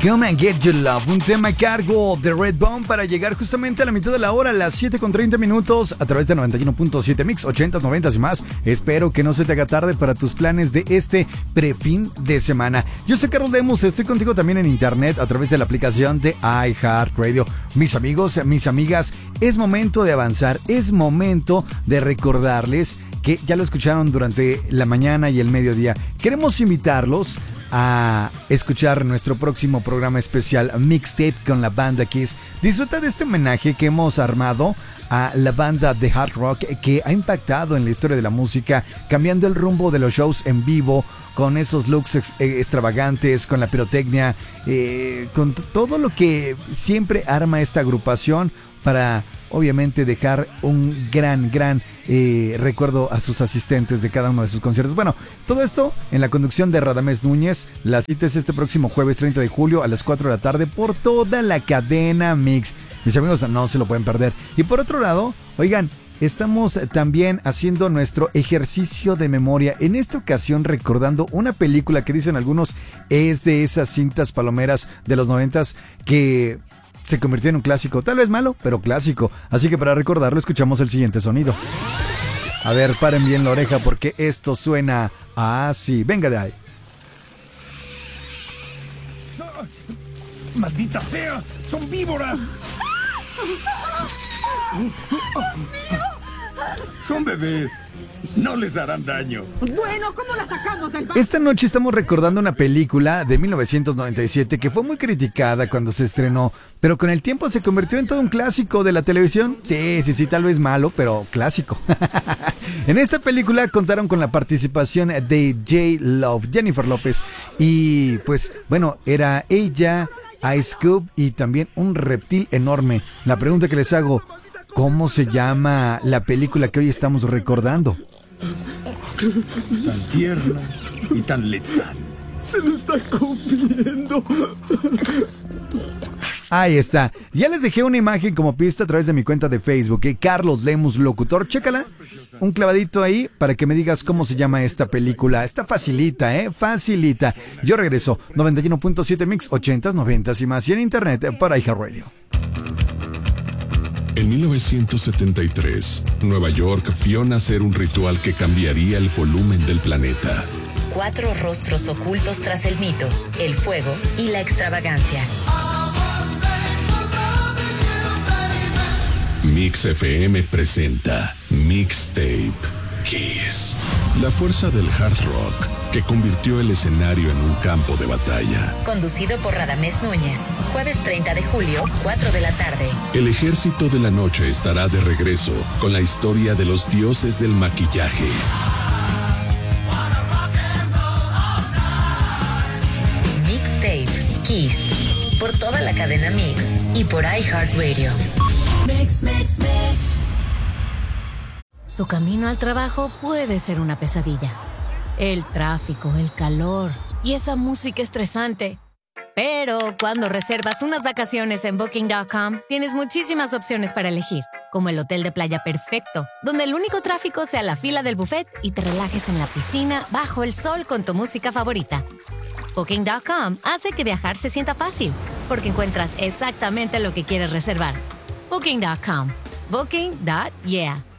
Come and Get Your Love, un tema a cargo de Redbone para llegar justamente a la mitad de la hora, a las 7:30 a través de 91.7 Mix, 80s, 90s y más. Espero que no se te haga tarde para tus planes de este prefin de semana. Yo soy Carlos Lemus, estoy contigo también en internet a través de la aplicación de iHeartRadio. Mis amigos, mis amigas, es momento de avanzar, es momento de recordarles que ya lo escucharon durante la mañana y el mediodía. Queremos invitarlos a escuchar nuestro próximo programa especial Mixtape con la banda Kiss. Disfruta de este homenaje que hemos armado a la banda de hard rock que ha impactado en la historia de la música, cambiando el rumbo de los shows en vivo, con esos looks extravagantes, con la pirotecnia, con todo lo que siempre arma esta agrupación para obviamente dejar un gran recuerdo a sus asistentes de cada uno de sus conciertos. Bueno, todo esto en la conducción de Radamés Núñez. La cita es este próximo jueves 30 de julio a las 4 de la tarde por toda la cadena Mix. Mis amigos, no se lo pueden perder. Y por otro lado, oigan, estamos también haciendo nuestro ejercicio de memoria. En esta ocasión recordando una película que dicen algunos es de esas cintas palomeras de los 90s que se convirtió en un clásico, tal vez malo, pero clásico. Así que para recordarlo escuchamos el siguiente sonido. A ver, paren bien la oreja porque esto suena así. Venga de ahí. ¡Maldita sea! ¡Son víboras! Son bebés. No les harán daño. Bueno, ¿cómo la sacamos del barco? Esta noche estamos recordando una película de 1997 que fue muy criticada cuando se estrenó, pero con el tiempo se convirtió en todo un clásico de la televisión. Sí, tal vez malo, pero clásico. En esta película contaron con la participación de J-Love, Jennifer López, y pues bueno, era ella, Ice Cube y también un reptil enorme. La pregunta que les hago: ¿cómo se llama la película que hoy estamos recordando? Tan tierna y tan letal. Se lo está comiendo. Ahí está. Ya les dejé una imagen como pista a través de mi cuenta de Facebook, Carlos Lemus Locutor. Chécala. Un clavadito ahí para que me digas cómo se llama esta película. Está facilita, facilita. Yo regreso. 91.7 Mix, 80s, 90s y más. Y en internet para iHeartRadio. En 1973, Nueva York vio nacer un ritual que cambiaría el volumen del planeta. 4 rostros ocultos tras el mito, el fuego y la extravagancia. Mix FM presenta Mixtape Kiss. La fuerza del hard rock que convirtió el escenario en un campo de batalla. Conducido por Radamés Núñez. Jueves 30 de julio, 4 de la tarde. El ejército de la noche estará de regreso con la historia de los dioses del maquillaje. Mixtape Kiss. Por toda la cadena Mix y por iHeartRadio. Mix. Tu camino al trabajo puede ser una pesadilla. El tráfico, el calor y esa música estresante. Pero cuando reservas unas vacaciones en Booking.com, tienes muchísimas opciones para elegir, como el hotel de playa perfecto, donde el único tráfico sea la fila del buffet y te relajes en la piscina bajo el sol con tu música favorita. Booking.com hace que viajar se sienta fácil, porque encuentras exactamente lo que quieres reservar. Booking.com. Booking.yeah.